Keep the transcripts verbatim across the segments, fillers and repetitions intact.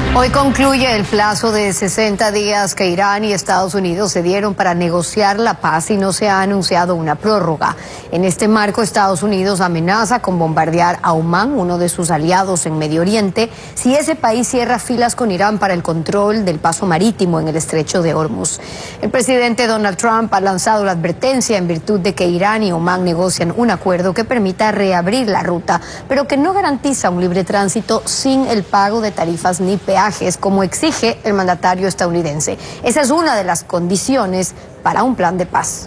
Hoy concluye el plazo de sesenta días que Irán y Estados Unidos se dieron para negociar la paz y no se ha anunciado una prórroga. En este marco, Estados Unidos amenaza con bombardear a Omán, uno de sus aliados en Medio Oriente, si ese país cierra filas con Irán para el control del paso marítimo en el estrecho de Hormuz. El presidente Donald Trump ha lanzado la advertencia en virtud de que Irán y Omán negocian un acuerdo que permita reabrir la ruta, pero que no garantiza un libre tránsito sin el pago de tarifas ni peajes, como exige el mandatario estadounidense. Esa es una de las condiciones para un plan de paz.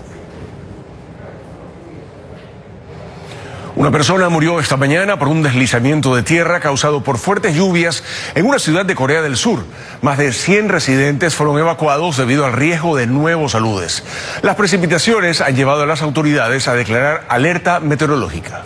Una persona murió esta mañana por un deslizamiento de tierra causado por fuertes lluvias en una ciudad de Corea del Sur. Más de cien residentes fueron evacuados debido al riesgo de nuevos aludes. Las precipitaciones han llevado a las autoridades a declarar alerta meteorológica.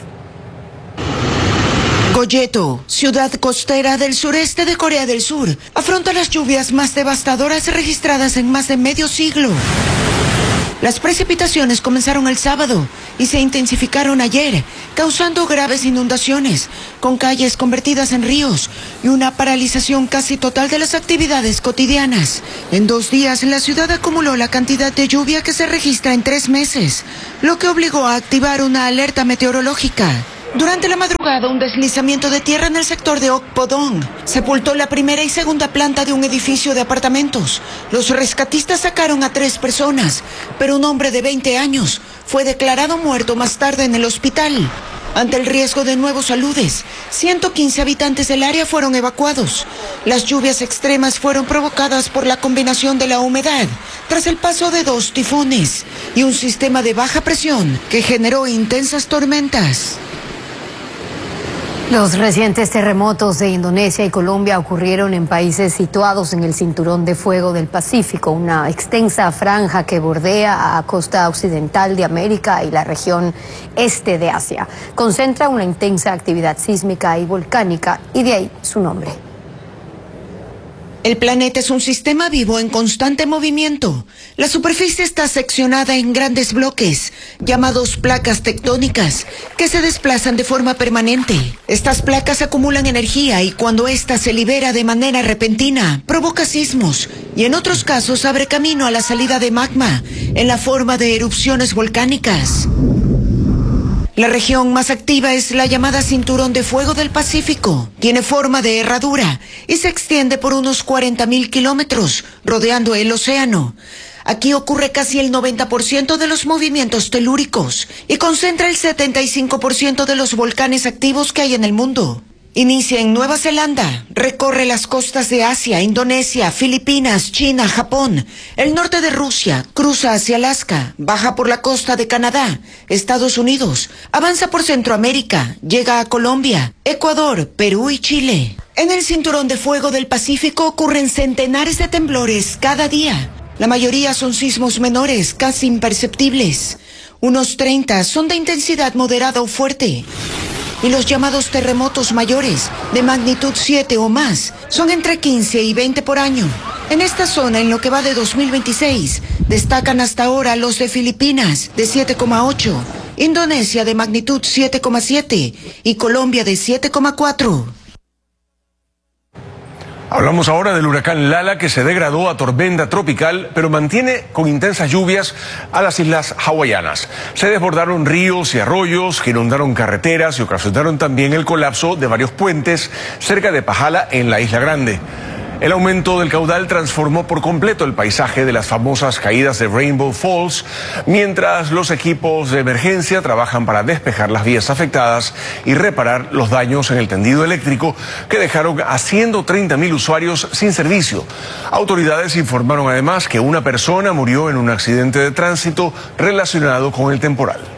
Goyeto, ciudad costera del sureste de Corea del Sur, afronta las lluvias más devastadoras registradas en más de medio siglo. Las precipitaciones comenzaron el sábado y se intensificaron ayer, causando graves inundaciones, con calles convertidas en ríos y una paralización casi total de las actividades cotidianas. En dos días, la ciudad acumuló la cantidad de lluvia que se registra en tres meses, lo que obligó a activar una alerta meteorológica. Durante la madrugada, un deslizamiento de tierra en el sector de Okpodong sepultó la primera y segunda planta de un edificio de apartamentos. Los rescatistas sacaron a tres personas, pero un hombre de veinte años fue declarado muerto más tarde en el hospital. Ante el riesgo de nuevos aludes, ciento quince habitantes del área fueron evacuados. Las lluvias extremas fueron provocadas por la combinación de la humedad, tras el paso de dos tifones y un sistema de baja presión que generó intensas tormentas. Los recientes terremotos de Indonesia y Colombia ocurrieron en países situados en el Cinturón de Fuego del Pacífico, una extensa franja que bordea a costa occidental de América y la región este de Asia. Concentra una intensa actividad sísmica y volcánica, y de ahí su nombre. El planeta es un sistema vivo en constante movimiento. La superficie está seccionada en grandes bloques, llamados placas tectónicas, que se desplazan de forma permanente. Estas placas acumulan energía y cuando ésta se libera de manera repentina, provoca sismos y en otros casos abre camino a la salida de magma en la forma de erupciones volcánicas. La región más activa es la llamada Cinturón de Fuego del Pacífico. Tiene forma de herradura y se extiende por unos cuarenta mil kilómetros, rodeando el océano. Aquí ocurre casi el noventa por ciento de los movimientos telúricos y concentra el setenta y cinco por ciento de los volcanes activos que hay en el mundo. Inicia en Nueva Zelanda, recorre las costas de Asia, Indonesia, Filipinas, China, Japón, el norte de Rusia, cruza hacia Alaska, baja por la costa de Canadá, Estados Unidos, avanza por Centroamérica, llega a Colombia, Ecuador, Perú y Chile. En el Cinturón de Fuego del Pacífico ocurren centenares de temblores cada día. La mayoría son sismos menores, casi imperceptibles. Unos treinta son de intensidad moderada o fuerte. Y los llamados terremotos mayores, de magnitud siete o más, son entre quince y veinte por año. En esta zona, en lo que va de dos mil veintiséis, destacan hasta ahora los de Filipinas, de siete coma ocho, Indonesia de magnitud siete coma siete y Colombia de siete coma cuatro. Hablamos ahora del huracán Lala, que se degradó a tormenta tropical, pero mantiene con intensas lluvias a las islas hawaianas. Se desbordaron ríos y arroyos que inundaron carreteras y ocasionaron también el colapso de varios puentes cerca de Pahala, en la Isla Grande. El aumento del caudal transformó por completo el paisaje de las famosas caídas de Rainbow Falls, mientras los equipos de emergencia trabajan para despejar las vías afectadas y reparar los daños en el tendido eléctrico que dejaron a ciento treinta mil usuarios sin servicio. Autoridades informaron además que una persona murió en un accidente de tránsito relacionado con el temporal.